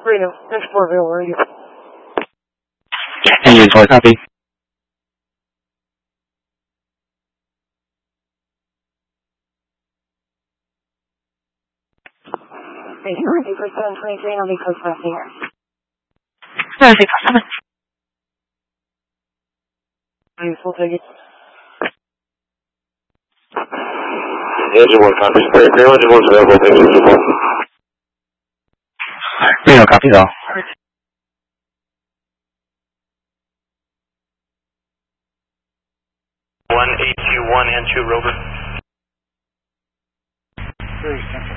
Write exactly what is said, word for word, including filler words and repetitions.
Radio, Exportville Radio. Engine four, copy. Thank you, ready for seven twenty-three, and I'll be close left here. seven six seven. Beautiful, take it. Engine one, copy. Green engine one's available, thank you, engine one. Reno, copy all. one eight two one and two Rover. Very simple.